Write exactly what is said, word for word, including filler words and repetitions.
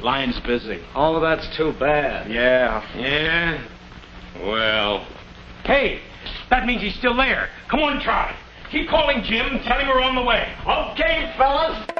Line's busy. Oh, that's too bad. Yeah. Yeah? Well. Hey, that means he's still there. Come on, Charlie. Keep calling Jim and tell him we're on the way. Okay, fellas.